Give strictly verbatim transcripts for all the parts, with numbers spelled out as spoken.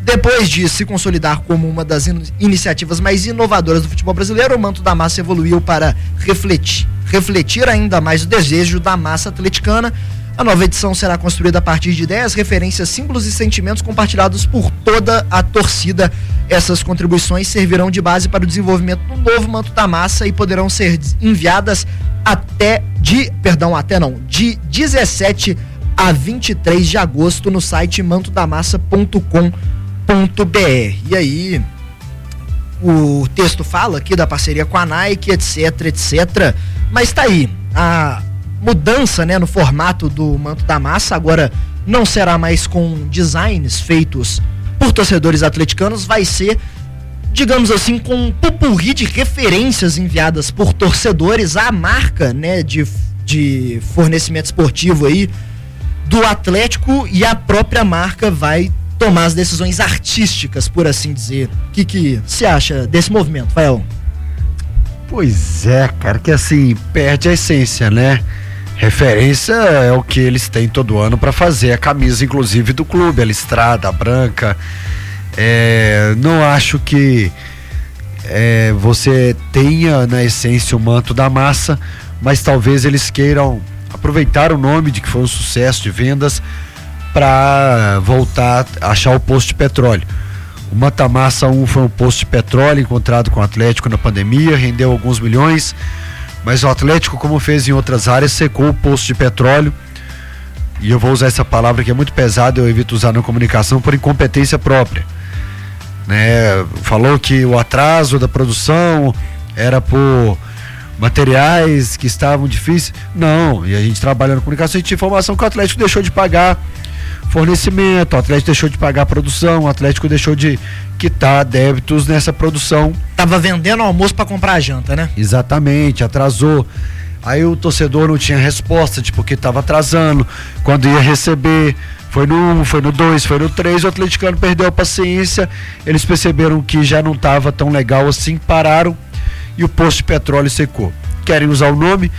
Depois de se consolidar como uma das in- iniciativas mais inovadoras do futebol brasileiro, o Manto da Massa evoluiu para refletir, refletir ainda mais o desejo da massa atleticana. A nova edição será construída a partir de ideias, referências, símbolos e sentimentos compartilhados por toda a torcida. Essas contribuições servirão de base para o desenvolvimento do novo Manto da Massa e poderão ser enviadas até de, perdão, até não, de dezessete a vinte e três de agosto no site manto da massa ponto com ponto b r. E aí, o texto fala aqui da parceria com a Nike, etc, etc, mas tá aí, a mudança, né, no formato do Manto da Massa agora não será mais com designs feitos por torcedores atleticanos, vai ser, digamos assim, com um popurrí de referências enviadas por torcedores à marca, né, de, de fornecimento esportivo aí do Atlético, e a própria marca vai tomar as decisões artísticas, por assim dizer. O que que você acha desse movimento, Fael? Pois é, cara, que assim, perde a essência, né? Referência é o que eles têm todo ano para fazer, a camisa inclusive do clube, a listrada, a branca. É, não acho que é, você tenha na essência o Manto da Massa, mas talvez eles queiram aproveitar o nome de que foi um sucesso de vendas para voltar a achar o posto de petróleo. O Manto da Massa um foi um posto de petróleo encontrado com o Atlético na pandemia, rendeu alguns milhões, mas o Atlético, como fez em outras áreas, secou o posto de petróleo, e eu vou usar essa palavra que é muito pesada, eu evito usar na comunicação, por incompetência própria, né? Falou que o atraso da produção era por materiais que estavam difíceis. Não, e a gente trabalha na comunicação, a gente tinha informação que o Atlético deixou de pagar fornecimento, o Atlético deixou de pagar produção, o Atlético deixou de quitar débitos nessa produção. Tava vendendo almoço para comprar a janta, né? Exatamente, atrasou. Aí o torcedor não tinha resposta de porque estava atrasando, quando ia receber. Foi no um, foi no dois, foi no três, o atleticano perdeu a paciência, eles perceberam que já não estava tão legal assim, pararam e o posto de petróleo secou. Querem usar o nome,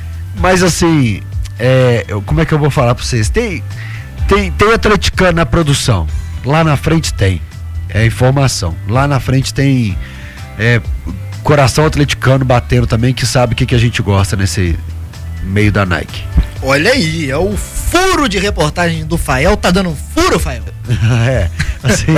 mas assim, é, eu, como é que eu vou falar para vocês? Tem, tem, tem atleticano na produção, lá na frente tem, é informação, lá na frente tem é, coração atleticano batendo também, que sabe o que, que a gente gosta nesse meio da Nike. Olha aí, é o furo de reportagem do Fael, tá dando um furo, Fael? É, assim,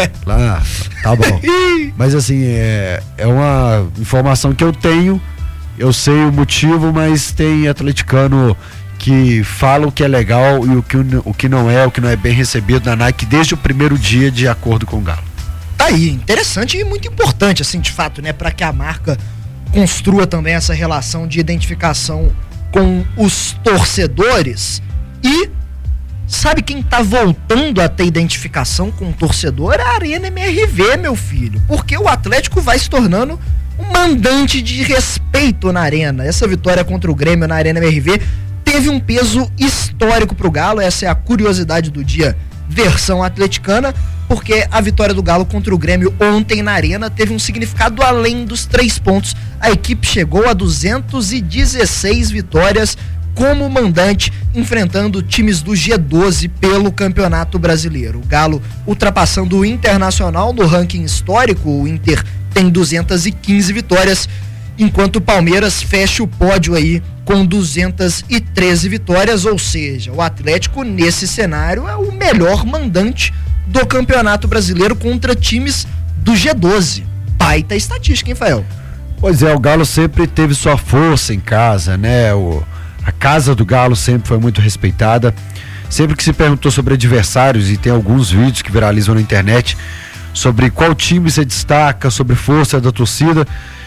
lá, tá bom. Mas assim, é, é uma informação que eu tenho, eu sei o motivo, mas tem atleticano que fala o que é legal e o que, o que não é, o que não é bem recebido na Nike desde o primeiro dia, de acordo com o Galo. Tá aí, interessante e muito importante, assim, de fato, né, para que a marca construa também essa relação de identificação com os torcedores. E sabe quem tá voltando a ter identificação com o torcedor? É a Arena M R V, meu filho, porque o Atlético vai se tornando um mandante de respeito na Arena. Essa vitória contra o Grêmio na Arena M R V teve um peso histórico pro Galo, essa é a curiosidade do dia, versão atleticana, porque a vitória do Galo contra o Grêmio ontem na Arena teve um significado além dos três pontos. A equipe chegou a duzentas e dezesseis vitórias como mandante, enfrentando times do G doze pelo Campeonato Brasileiro. O Galo ultrapassando o Internacional no ranking histórico, o Inter tem duzentas e quinze vitórias, enquanto o Palmeiras fecha o pódio aí com duzentas e treze vitórias, ou seja, o Atlético nesse cenário é o melhor mandante do Campeonato Brasileiro contra times do G doze. Baita estatística, hein, Fael? Pois é, o Galo sempre teve sua força em casa, né? O, a casa do Galo sempre foi muito respeitada. Sempre que se perguntou sobre adversários, e tem alguns vídeos que viralizam na internet, sobre qual time se destaca, sobre força da torcida,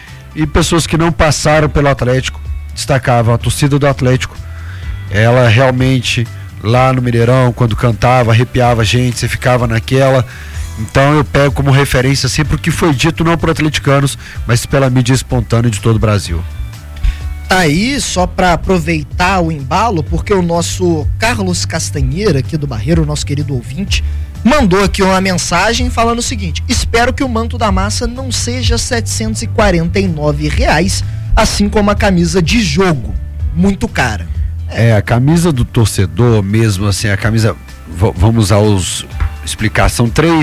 e pessoas que não passaram pelo Atlético destacavam a torcida do Atlético. Ela realmente, lá no Mineirão, quando cantava, arrepiava a gente, você ficava naquela. Então eu pego como referência sempre o que foi dito, não por atleticanos, mas pela mídia espontânea de todo o Brasil. Tá aí, só para aproveitar o embalo, porque o nosso Carlos Castanheira, aqui do Barreiro, o nosso querido ouvinte, mandou aqui uma mensagem falando o seguinte: espero que o Manto da Massa não seja setecentos e quarenta e nove reais, assim como a camisa de jogo, muito cara. É, é a camisa do torcedor mesmo, assim, a camisa, v- vamos usar os, explicação três